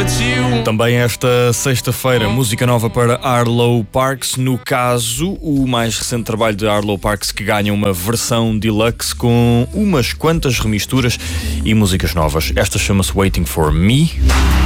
Também esta sexta-feira, música nova para Arlo Parks. No caso, o mais recente trabalho de Arlo Parks, que ganha uma versão deluxe com umas quantas remisturas e músicas novas. Esta chama-se Waiting for Me.